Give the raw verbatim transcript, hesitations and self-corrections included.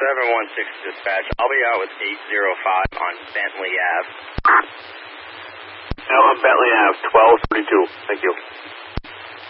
seven one six dispatch. I'll be out with eight zero five on Bentley Ave. Out on Bentley Ave, twelve thirty-two. Thank you.